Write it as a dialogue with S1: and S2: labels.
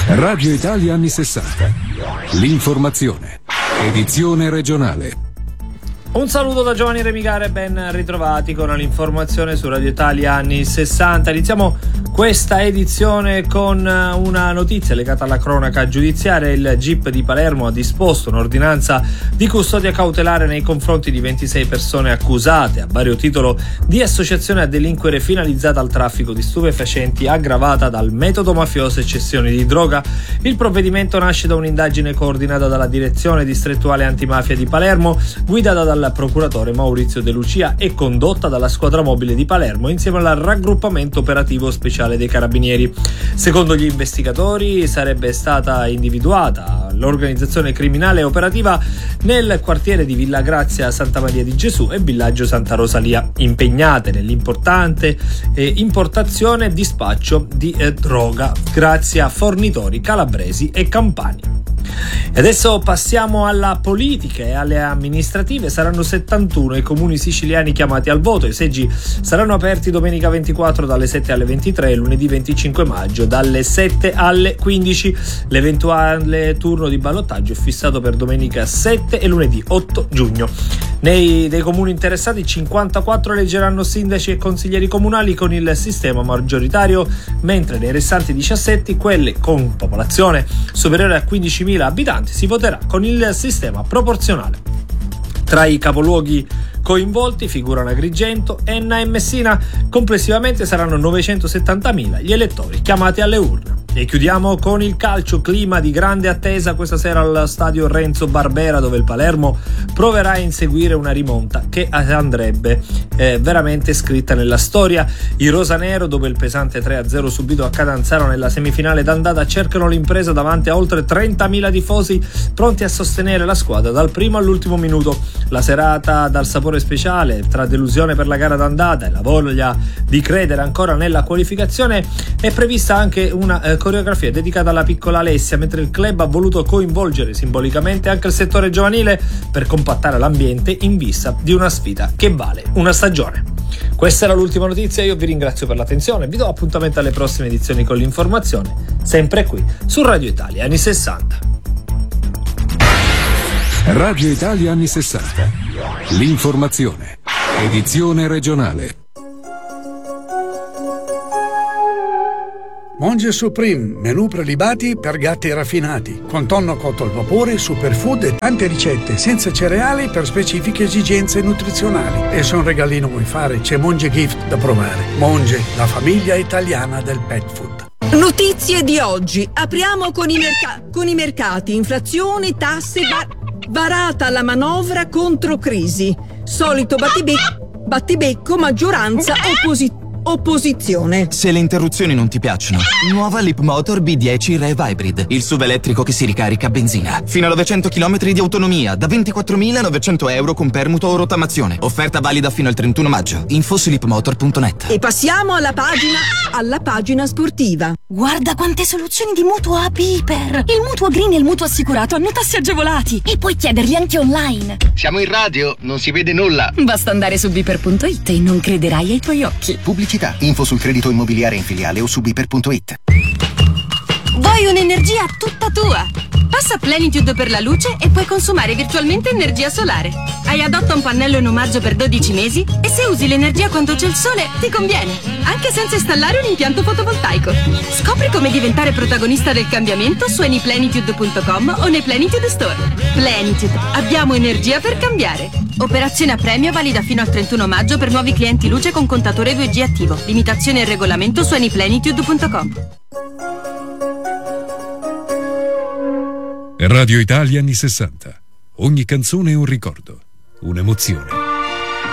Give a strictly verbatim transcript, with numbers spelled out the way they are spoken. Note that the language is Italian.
S1: Radio Italia anni sessanta. L'informazione. Edizione regionale.
S2: Un saluto da Giovanni Remigare, ben ritrovati con l'informazione su Radio Italia anni sessanta. Iniziamo questa edizione con una notizia legata alla cronaca giudiziaria. Il G I P di Palermo ha disposto un'ordinanza di custodia cautelare nei confronti di ventisei persone accusate a vario titolo di associazione a delinquere finalizzata al traffico di stupefacenti aggravata dal metodo mafioso e cessione di droga. Il provvedimento nasce da un'indagine coordinata dalla Direzione Distrettuale Antimafia di Palermo, guidata dal procuratore Maurizio De Lucia e condotta dalla squadra mobile di Palermo insieme al raggruppamento operativo speciale dei Carabinieri. Secondo gli investigatori sarebbe stata individuata l'organizzazione criminale operativa nel quartiere di Villa Grazia Santa Maria di Gesù e Villaggio Santa Rosalia, impegnate nell'importante eh, importazione e dispaccio di eh, droga grazie a fornitori calabresi e campani. E adesso passiamo alla politica e alle amministrative. Saranno settantuno i comuni siciliani chiamati al voto. I seggi saranno aperti domenica ventiquattro dalle sette alle ventitré e lunedì venticinque maggio dalle sette alle quindici. L'eventuale turno di ballottaggio è fissato per domenica sette e lunedì otto giugno. Nei dei comuni interessati cinquantaquattro eleggeranno sindaci e consiglieri comunali con il sistema maggioritario, mentre nei restanti diciassette, quelli con popolazione superiore a quindicimila abitanti, si voterà con il sistema proporzionale. Tra i capoluoghi coinvolti figurano Agrigento, Enna e Messina. Complessivamente saranno novecentosettantamila gli elettori chiamati alle urne. E chiudiamo con il calcio, clima di grande attesa questa sera al stadio Renzo Barbera, dove il Palermo proverà a inseguire una rimonta che andrebbe eh, veramente scritta nella storia. I rosanero, dopo il pesante tre a zero subito a Catanzaro nella semifinale d'andata, cercano l'impresa davanti a oltre trentamila tifosi pronti a sostenere la squadra dal primo all'ultimo minuto. La serata dal sapore speciale, tra delusione per la gara d'andata e la voglia di credere ancora nella qualificazione, è prevista anche una eh, coreografia dedicata alla piccola Alessia, mentre il club ha voluto coinvolgere simbolicamente anche il settore giovanile per compattare l'ambiente in vista di una sfida che vale una stagione. Questa era l'ultima notizia, io vi ringrazio per l'attenzione, vi do appuntamento alle prossime edizioni con l'informazione, sempre qui su Radio Italia anni sessanta.
S1: Radio Italia anni sessanta. L'informazione. Edizione regionale.
S3: Monge Supreme, menù prelibati per gatti raffinati, con tonno cotto al vapore, superfood e tante ricette senza cereali per specifiche esigenze nutrizionali. E se un regalino vuoi fare, c'è Monge Gift da provare. Monge, la famiglia italiana del pet food.
S4: Notizie di oggi. Apriamo con i, merca- con i mercati. Inflazione, tasse, va- varata la manovra contro crisi. Solito battibe- battibecco, maggioranza, opposizione. Opposizione.
S5: Se le interruzioni non ti piacciono, nuova Leapmotor B dieci Rev Hybrid, il S U V elettrico che si ricarica a benzina. Fino a novecento chilometri di autonomia, da ventiquattromilanovecento euro con permuto o rottamazione. Offerta valida fino al trentuno maggio. Info su leapmotor punto net.
S4: E passiamo alla pagina alla pagina sportiva.
S6: Guarda quante soluzioni di mutuo a Piper. Il mutuo green e il mutuo assicurato hanno tassi agevolati e puoi chiederli anche online.
S7: Siamo in radio, non si vede nulla.
S6: Basta andare su Piper punto it e non crederai ai tuoi occhi.
S7: Pubblicità. Info sul credito immobiliare in filiale o su Piper punto it.
S6: Vuoi un'energia tutta tua? Passa a Plenitude per la luce e puoi consumare virtualmente energia solare. Hai adotta un pannello in omaggio per dodici mesi e se usi l'energia quando c'è il sole ti conviene, anche senza installare un impianto fotovoltaico. Scopri come diventare protagonista del cambiamento su anyplenitude punto com o nei Plenitude Store. Plenitude, abbiamo energia per cambiare. Operazione a premio valida fino al trentuno maggio per nuovi clienti luce con contatore due G attivo. Limitazione e regolamento su anyplenitude punto com.
S1: Radio Italia anni sessanta. Ogni canzone è un ricordo, un'emozione.